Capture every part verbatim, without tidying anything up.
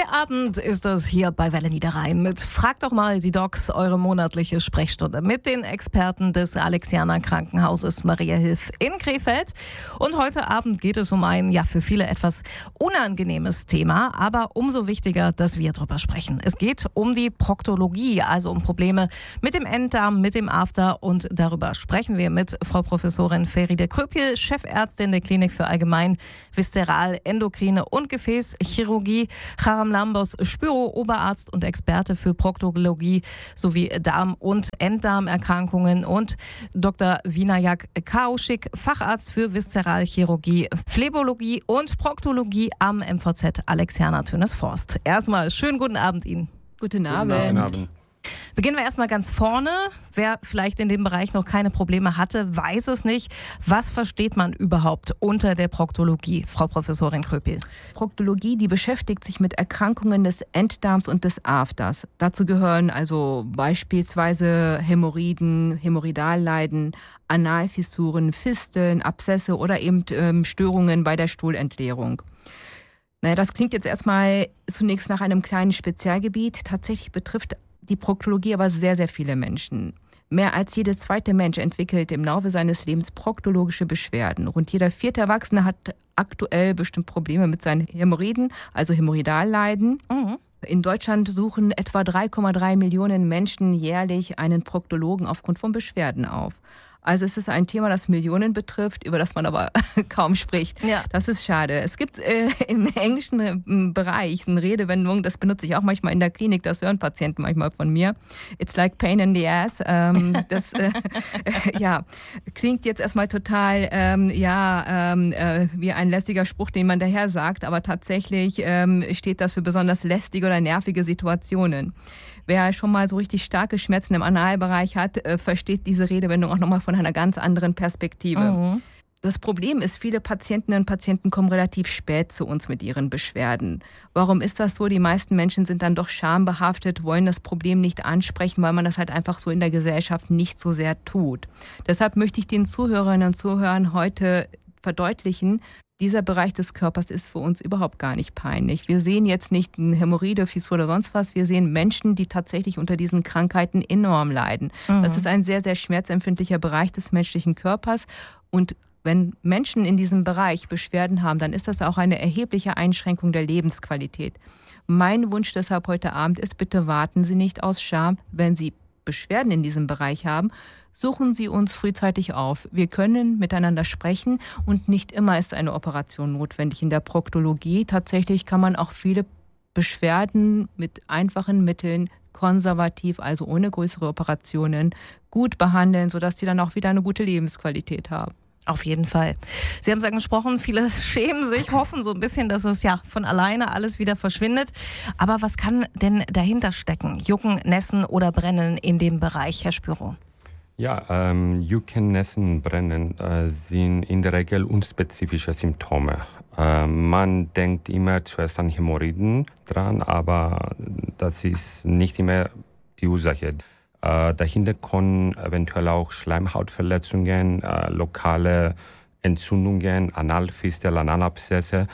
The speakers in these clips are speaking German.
Der Abend ist es hier bei Welle Niederrhein mit Frag doch mal die Docs, eure monatliche Sprechstunde mit den Experten des Alexianer Krankenhauses Maria Hilf in Krefeld. Und heute Abend geht es um ein, ja, für viele etwas unangenehmes Thema, aber umso wichtiger, dass wir drüber sprechen. Es geht um die Proktologie, also um Probleme mit dem Enddarm, mit dem After, und darüber sprechen wir mit Frau Professorin Feride Kröpje, Chefärztin der Klinik für Allgemein, Viszeral, Endokrine und Gefäßchirurgie, Charam Lambos, Spüro, Oberarzt und Experte für Proktologie sowie Darm- und Enddarmerkrankungen, und Doktor Vinayak Kaushik, Facharzt für Viszeralchirurgie, Phlebologie und Proktologie am M V Z Alexianer Tönesforst. Erstmal schönen guten Abend Ihnen. Guten Abend. Guten Abend. Beginnen wir erstmal ganz vorne. Wer vielleicht in dem Bereich noch keine Probleme hatte, weiß es nicht. Was versteht man überhaupt unter der Proktologie, Frau Professorin Kröpje? Proktologie, die beschäftigt sich mit Erkrankungen des Enddarms und des Afters. Dazu gehören also beispielsweise Hämorrhoiden, Hämorrhoidalleiden, Analfissuren, Fisteln, Abszesse oder eben ähm, Störungen bei der Stuhlentleerung. Naja, das klingt jetzt erstmal zunächst nach einem kleinen Spezialgebiet. Tatsächlich betrifft die Proktologie aber sehr, sehr viele Menschen. Mehr als jeder zweite Mensch entwickelt im Laufe seines Lebens proktologische Beschwerden. Rund jeder vierte Erwachsene hat aktuell bestimmt Probleme mit seinen Hämorrhoiden, also Hämorrhoidalleiden. Mhm. In Deutschland suchen etwa drei Komma drei Millionen Menschen jährlich einen Proktologen aufgrund von Beschwerden auf. Also es ist ein Thema, das Millionen betrifft, über das man aber kaum spricht. Ja. Das ist schade. Es gibt äh, im englischen äh, Bereich eine Redewendung, das benutze ich auch manchmal in der Klinik, das hören Patienten manchmal von mir. It's like pain in the ass. Ähm, das äh, äh, ja, klingt jetzt erstmal total ähm, ja, ähm, äh, wie ein lästiger Spruch, den man daher sagt, aber tatsächlich ähm, steht das für besonders lästige oder nervige Situationen. Wer schon mal so richtig starke Schmerzen im Analbereich hat, äh, versteht diese Redewendung auch nochmal von einer ganz anderen Perspektive. Mhm. Das Problem ist, viele Patientinnen und Patienten kommen relativ spät zu uns mit ihren Beschwerden. Warum ist das so? Die meisten Menschen sind dann doch schambehaftet, wollen das Problem nicht ansprechen, weil man das halt einfach so in der Gesellschaft nicht so sehr tut. Deshalb möchte ich den Zuhörerinnen und Zuhörern heute verdeutlichen, dieser Bereich des Körpers ist für uns überhaupt gar nicht peinlich. Wir sehen jetzt nicht eine Hämorrhoide, Fissur oder sonst was. Wir sehen Menschen, die tatsächlich unter diesen Krankheiten enorm leiden. Mhm. Das ist ein sehr, sehr schmerzempfindlicher Bereich des menschlichen Körpers. Und wenn Menschen in diesem Bereich Beschwerden haben, dann ist das auch eine erhebliche Einschränkung der Lebensqualität. Mein Wunsch deshalb heute Abend ist, bitte warten Sie nicht aus Scham, wenn Sie Beschwerden in diesem Bereich haben, suchen Sie uns frühzeitig auf. Wir können miteinander sprechen und nicht immer ist eine Operation notwendig in der Proktologie. Tatsächlich kann man auch viele Beschwerden mit einfachen Mitteln konservativ, also ohne größere Operationen, gut behandeln, sodass sie dann auch wieder eine gute Lebensqualität haben. Auf jeden Fall. Sie haben es angesprochen, viele schämen sich, hoffen so ein bisschen, dass es ja von alleine alles wieder verschwindet. Aber was kann denn dahinter stecken? Jucken, Nässen oder Brennen in dem Bereich, Herr Spüro? Ja, ähm, Jucken, Nässen, Brennen äh, sind in der Regel unspezifische Symptome. Äh, man denkt immer zuerst an Hämorrhoiden dran, aber das ist nicht immer die Ursache. Äh, dahinter können eventuell auch Schleimhautverletzungen, äh, lokale Entzündungen, Analfistel, Analabszesse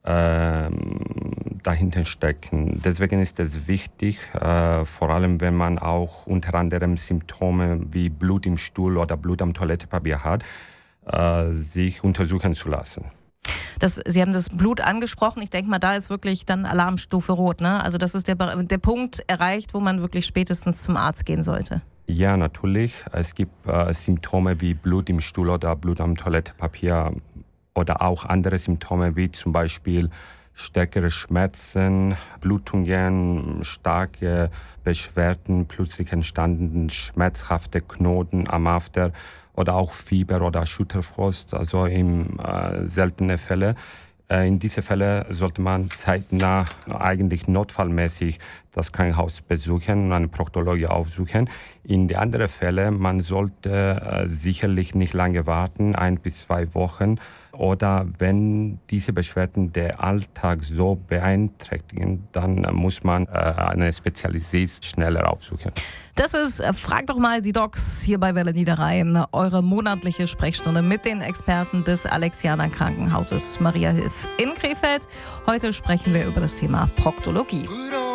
äh, dahinter stecken. Deswegen ist es wichtig, äh, vor allem wenn man auch unter anderem Symptome wie Blut im Stuhl oder Blut am Toilettenpapier hat, äh, sich untersuchen zu lassen. Das, Sie haben das Blut angesprochen. Ich denke mal, da ist wirklich dann Alarmstufe Rot, ne? Also das ist der, der Punkt erreicht, wo man wirklich spätestens zum Arzt gehen sollte. Ja, natürlich. Es gibt äh, Symptome wie Blut im Stuhl oder Blut am Toilettenpapier oder auch andere Symptome wie zum Beispiel stärkere Schmerzen, Blutungen, starke Beschwerden, plötzlich entstandene schmerzhafte Knoten am After oder auch Fieber oder Schüttelfrost, also in äh, seltenen Fällen. Äh, in diesen Fällen sollte man zeitnah, eigentlich notfallmäßig, das Krankenhaus besuchen und eine Proktologie aufsuchen. In den anderen Fällen, man sollte äh, sicherlich nicht lange warten, ein bis zwei Wochen, Oder wenn diese Beschwerden den Alltag so beeinträchtigen, dann muss man äh, einen Spezialist schneller aufsuchen. Das ist Frag doch mal die Docs hier bei Welle Niederrhein. Eure monatliche Sprechstunde mit den Experten des Alexianer Krankenhauses Maria Hilf in Krefeld. Heute sprechen wir über das Thema Proktologie.